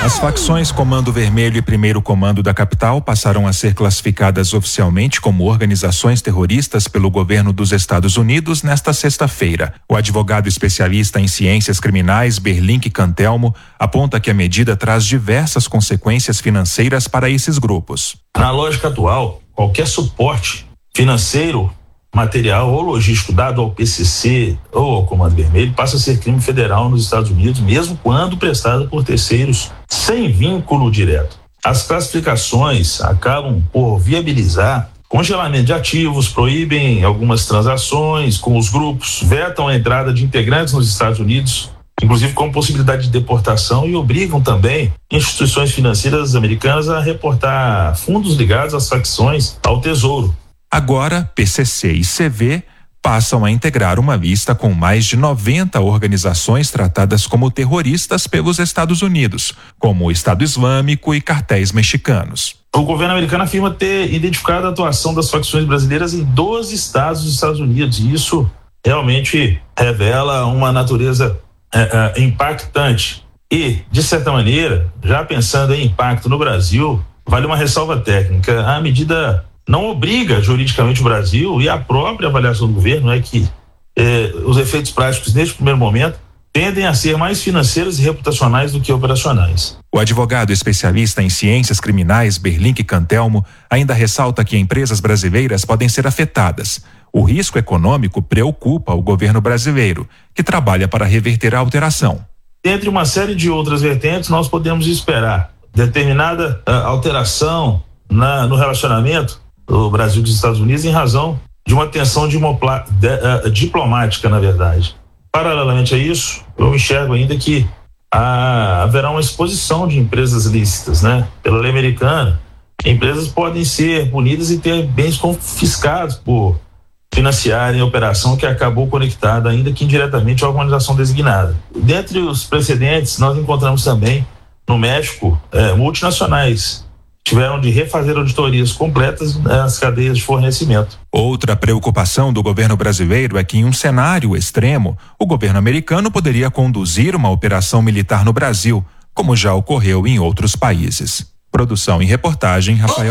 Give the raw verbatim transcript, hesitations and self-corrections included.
As facções Comando Vermelho e Primeiro Comando da capital passaram a ser classificadas oficialmente como organizações terroristas pelo governo dos Estados Unidos nesta sexta-feira. O advogado especialista em ciências criminais Berlink Cantelmo aponta que a medida traz diversas consequências financeiras para esses grupos. Na lógica atual, qualquer suporte financeiro, material ou logístico dado ao P C C ou ao Comando Vermelho passa a ser crime federal nos Estados Unidos, mesmo quando prestado por terceiros sem vínculo direto. As classificações acabam por viabilizar congelamento de ativos, proíbem algumas transações com os grupos, vetam a entrada de integrantes nos Estados Unidos, inclusive com possibilidade de deportação, e obrigam também instituições financeiras americanas a reportar fundos ligados às facções ao Tesouro. Agora, P C C e C V passam a integrar uma lista com mais de noventa organizações tratadas como terroristas pelos Estados Unidos, como o Estado Islâmico e cartéis mexicanos. O governo americano afirma ter identificado a atuação das facções brasileiras em doze estados dos Estados Unidos, e isso realmente revela uma natureza é, é, impactante. E, de certa maneira, já pensando em impacto no Brasil, vale uma ressalva técnica. A medida não obriga juridicamente o Brasil, e a própria avaliação do governo é que eh, os efeitos práticos neste primeiro momento tendem a ser mais financeiros e reputacionais do que operacionais. O advogado especialista em ciências criminais Berlink Cantelmo ainda ressalta que empresas brasileiras podem ser afetadas. O risco econômico preocupa o governo brasileiro, que trabalha para reverter a alteração. Entre uma série de outras vertentes, nós podemos esperar determinada uh, alteração na, no relacionamento do Brasil e dos Estados Unidos em razão de uma tensão de, uh, diplomática, na verdade. Paralelamente a isso, eu enxergo ainda que ah, haverá uma exposição de empresas lícitas, né? Pela lei americana, empresas podem ser punidas e ter bens confiscados por financiarem a operação que acabou conectada, ainda que indiretamente, à organização designada. Dentre os precedentes, nós encontramos também, no México, eh, multinacionais tiveram de refazer auditorias completas nas cadeias de fornecimento. Outra preocupação do governo brasileiro é que, em um cenário extremo, o governo americano poderia conduzir uma operação militar no Brasil, como já ocorreu em outros países. Produção e reportagem, Rafael